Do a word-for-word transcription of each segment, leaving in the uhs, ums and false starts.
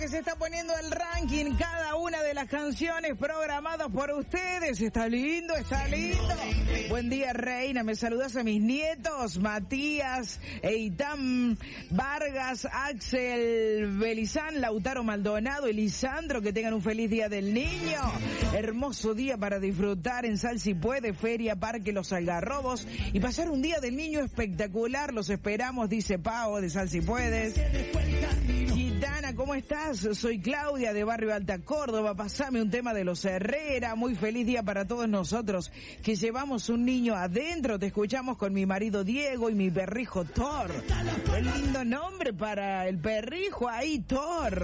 Que se está poniendo el ranking, cada una de las canciones programadas por ustedes. Está lindo, está lindo. Buen día, reina. Me saludas a mis nietos, Matías, Eitam, Vargas, Axel, Belizán, Lautaro Maldonado y Lisandro. Que tengan un feliz día del niño. Hermoso día para disfrutar en Sal Si Puede, Feria, Parque Los Algarrobos y pasar un día del niño espectacular. Los esperamos, dice Pau de Sal Si Puedes. Gitana, ¿cómo estás? Soy Claudia de Barrio Alta Córdoba. Pasame un tema de los Herrera. Muy feliz día para todos nosotros que llevamos un niño adentro. Te escuchamos con mi marido Diego y mi perrijo Thor. Qué lindo nombre para el perrijo ahí, Thor.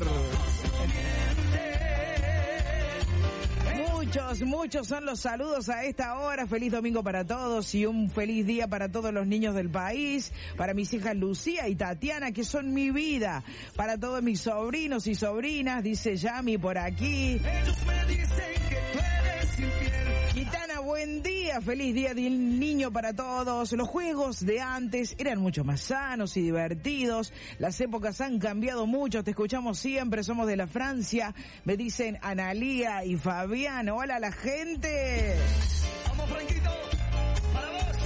Muchos, muchos son los saludos a esta hora. Feliz domingo para todos y un feliz día para todos los niños del país. Para mis hijas Lucía y Tatiana, que son mi vida. Para todos mis sobrinos y sobrinas, dice Yami por aquí. Ellos me dicen que tú eres infiel. Gitana, buen día. Feliz día del niño para todos. Los juegos de antes eran mucho más sanos y divertidos. Las épocas han cambiado mucho. Te escuchamos siempre. Somos de la Francia. Me dicen Analía y Fabián. Hola la gente. Vamos, Franquito. Para vos.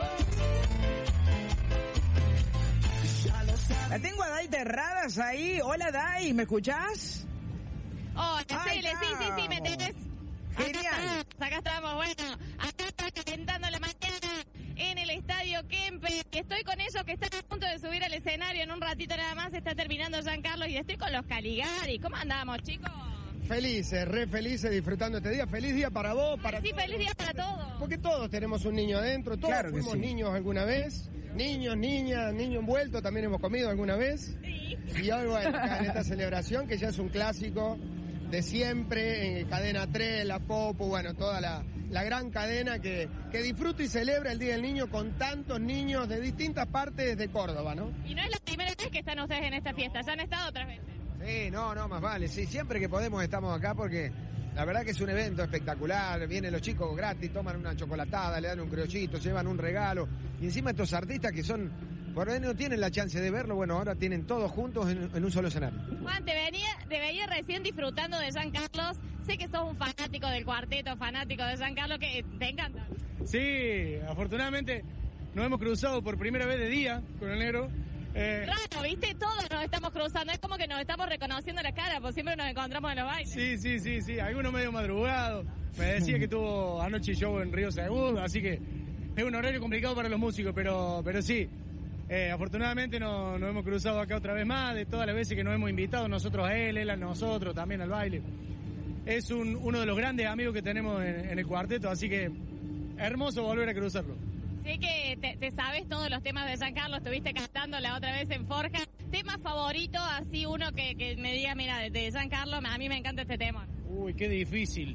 La tengo a Dai Terradas ahí. Hola Dai, ¿me escuchás? Hola, sí, sí, sí, sí, me tenés. Genial. Acá estamos, bueno, acá está calentando la mañana en el Estadio Kempe. Estoy con ellos que están a punto de subir al escenario. En un ratito nada más está terminando Giancarlo y estoy con los Caligari. ¿Cómo andamos, chicos? Felices, re felices, disfrutando este día. Feliz día para vos, para Sí, todos. feliz día para todos. Porque todos tenemos un niño adentro, todos Claro que fuimos sí. niños alguna vez. Niños, niñas, niño envuelto, también hemos comido alguna vez. Sí. Y hoy, bueno, acá en esta celebración, que ya es un clásico de siempre, en Cadena tres, La Popo, bueno, toda la, la gran cadena que, que disfruta y celebra el Día del Niño con tantos niños de distintas partes de Córdoba, ¿no? Y no es la primera vez que están ustedes en esta fiesta, ya han estado otras veces. Sí, no, no, más vale. Sí, siempre que podemos estamos acá porque la verdad que es un evento espectacular. Vienen los chicos gratis, toman una chocolatada, le dan un criollito, llevan un regalo. Y encima estos artistas que son, por ahí no tienen la chance de verlo, bueno, ahora tienen todos juntos en, en un solo escenario. Juan, te venía, te veía recién disfrutando de Giancarlo. Sé que sos un fanático del cuarteto, fanático de Giancarlo, que te encanta. Sí, afortunadamente nos hemos cruzado por primera vez de día con el negro. Eh, Raro, ¿viste? Todos nos estamos cruzando. Es como que nos estamos reconociendo la cara, porque siempre nos encontramos en los bailes. sí, sí, sí, sí. Algunos medio madrugados. Me decía que tuvo anoche show en Río Segundo, así que es un horario complicado para los músicos, pero, pero sí. Eh, afortunadamente nos, nos hemos cruzado acá otra vez más, de todas las veces que nos hemos invitado, nosotros a él, él a nosotros, también al baile. Es un, uno de los grandes amigos que tenemos en, en el cuarteto, así que hermoso volver a cruzarlo. Sé que te, te sabes todos los temas de Giancarlo, estuviste cantando la otra vez en Forja. ¿Tema favorito, así uno que, que me diga, mira, de, de Giancarlo, a mí me encanta este tema? Uy, qué difícil.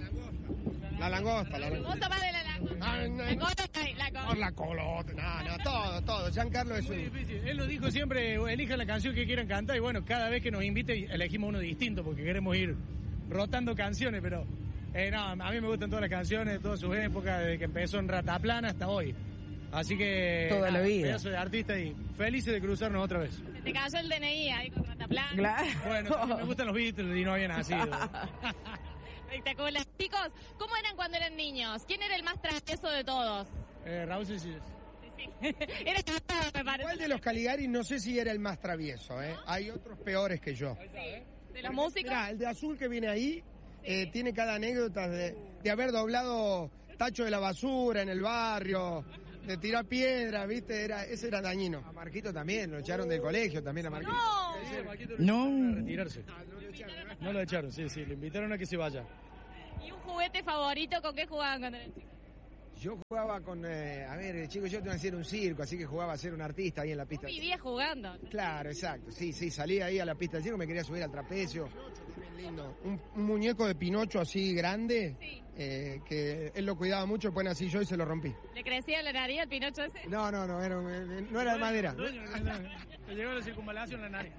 La langosta, la ¿Vos langosta. tomás de la langosta? Ah, no, La colota y la Por colota. la colota, no, no, todo, todo. Giancarlo es Muy un... difícil. Él nos dijo siempre, elijan la canción que quieran cantar y bueno, cada vez que nos invite elegimos uno distinto porque queremos ir rotando canciones, pero eh, no, a mí me gustan todas las canciones de todas sus épocas, desde que empezó en Rataplana hasta hoy. Así que... Toda la vida. Pedazo de artista y felices de cruzarnos otra vez. Se te cayó el D N I ahí con Rataplan. Claro. Bueno, también me gustan los Beatles y no había nacido. Espectacular. Chicos, ¿cómo eran cuando eran niños? ¿Quién era el más travieso de todos? eh, Raúl Cecilio. Sí. Era cantado, me parece. Igual de los Caligari no sé si era el más travieso, ¿eh? Hay otros peores que yo. ¿De los músicos? Mirá, el de azul que viene ahí eh, tiene cada anécdota de, de haber doblado tacho de la basura en el barrio, de tirar piedra, ¿viste? Era, ese era dañino. A Marquito también, lo echaron del colegio también a Marquito. ¡No! No. A retirarse. No lo echaron, sí, sí, le invitaron a que se vaya. ¿Y un juguete favorito con qué jugaban cuando eran chicos? Yo jugaba con, eh, a ver, chicos, yo tengo que hacer un circo, así que jugaba a ser un artista ahí en la pista. Vivía jugando. Claro, exacto, sí, sí, salía ahí a la pista del circo, me quería subir al trapecio. Bien lindo. Un, un muñeco de Pinocho así grande, Sí. eh, que él lo cuidaba mucho, después nací yo y se lo rompí. ¿Le crecía la nariz al Pinocho ese? No, no, no, era, un- no era de madera. Le llegó la circunvalación en la nariz.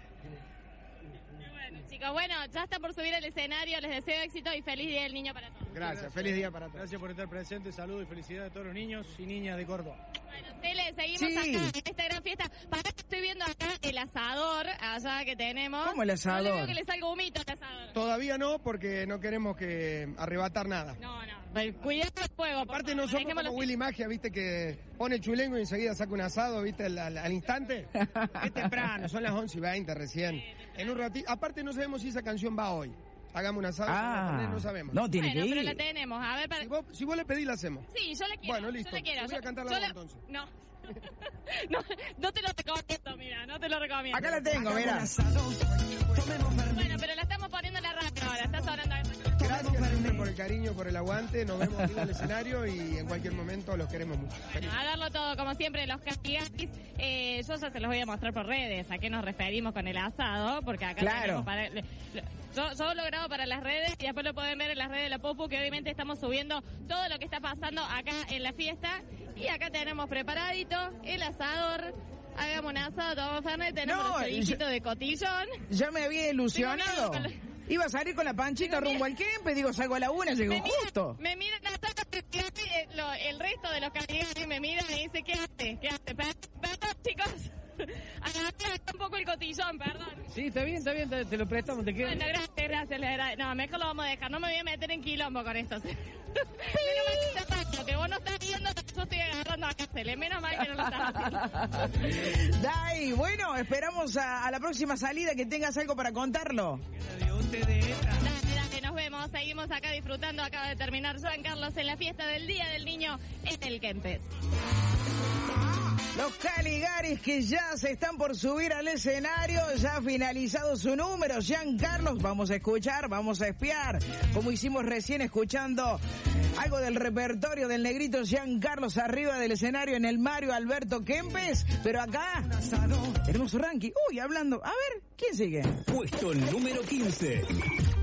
Bueno, chicos, bueno, ya está por subir al escenario. Les deseo éxito y feliz Día del Niño para todos. Gracias, feliz día para todos. Gracias por estar presente, saludos y felicidades a todos los niños y niñas de Córdoba. Bueno, Tele, seguimos Sí. acá en esta gran fiesta. Para que estoy viendo acá el asador, allá que tenemos. ¿Cómo el asador? No le veo que le salga humito al asador. Todavía no, porque no queremos que arrebatar nada. No, no. Cuidado el fuego. por Aparte favor, no somos dejémoslo como así. Willy Magia, viste, que pone chulengo y enseguida saca un asado, viste, al, al- al instante. Es temprano, son las once y veinte recién. En un ratito, aparte no sabemos si esa canción va hoy. Hagamos un asado, Ah, no sabemos. no, tiene Bueno, que pero ir. la tenemos. A ver, para... Si vos, si vos le pedís, la hacemos. Sí, yo le quiero. Bueno, listo. Yo le quiero. Te voy a Yo- cantar la yo voz, le- entonces. No. no. No te lo recomiendo, mira, no te lo recomiendo. Acá la tengo, mira. Bueno, pero la estamos poniendo en la radio ahora, está sonando. Gracias siempre por el cariño, por el aguante. Nos vemos aquí en el escenario y en cualquier momento los queremos mucho. Feliz. A darlo todo, como siempre, los castigatis. Eh, yo ya se los voy a mostrar por redes a qué nos referimos con el asado, porque acá Claro. tenemos para... le- le- Yo, yo lo grabo para las redes y después lo pueden ver en las redes de la Popu, que obviamente estamos subiendo todo lo que está pasando acá en la fiesta. Y acá tenemos preparadito el asador. Hagamos un asado, tomamos Fernet, tenemos No, los cevichitos yo- de cotillón. Ya me había ilusionado. Tengo miedo Iba a salir con la panchita Tengo rumbo al Kempe, digo, salgo a la una, llego Me justo. miran, me miran a todos, eh, lo- el resto de los castigatis me miran y me dicen, ¿qué hace? ¿Qué hace? Per- Perdón, chicos. A la mía está un poco el cotillón, perdón. Sí, está bien, está bien, te, te lo prestamos, te queda. Bueno, gracias, gracias, la verdad. No, mejor lo vamos a dejar. No me voy a meter en quilombo con esto. Menos mal que está pasando, que vos no estás viendo, yo estoy agarrando a Castele. Menos mal que no lo estás haciendo. Dai, bueno, esperamos a, a la próxima salida que tengas algo para contarlo. Dale, dale, nos vemos. Seguimos acá disfrutando. Acaba de terminar Juan Carlos en la fiesta del Día del Niño en el Kempes. Los Caligaris que ya se están por subir al escenario, ya ha finalizado su número. Giancarlos, vamos a escuchar, vamos a espiar, como hicimos recién escuchando algo del repertorio del negrito Giancarlos arriba del escenario en el Mario Alberto Kempes. Pero acá tenemos su ranking. Uy, hablando, a ver, ¿quién sigue? Puesto número quince.